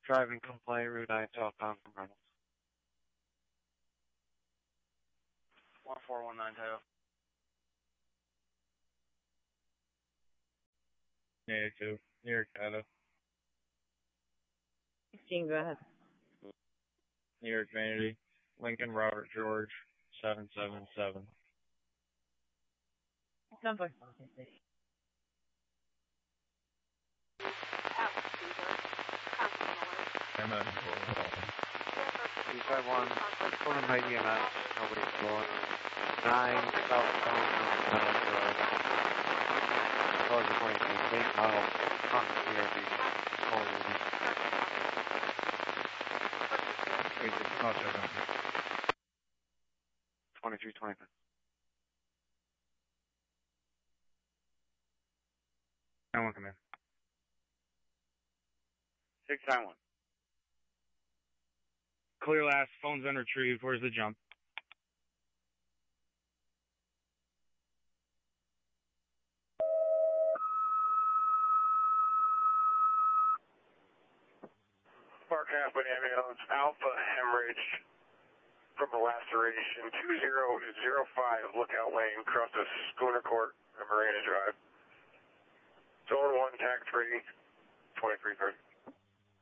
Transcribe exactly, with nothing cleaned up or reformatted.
Driving complaint, Route nine, Telecom from Reynolds. one four one nine, Tayo. Yeah, two. New York, Tahoe. sixteen, go ahead. New York, Vanity. Lincoln, Robert, George, seven seven seven. Ten four. I'm not two five one, going to make E M S, nobody's flooring. nine, southbound, Meadows Drive. Cars are going to eight miles on the C R B. Wait, it's not seven. twenty-three twenty-five. nine one, come in. six nine one. Clear last, phone's been retrieved. Where's the jump? Park Halfman ambulance, Alpha hemorrhage from a laceration, two zero zero five Lookout Lane, across the Schooner Court of Marina Drive. Zone one, tack three, twenty-three thirty.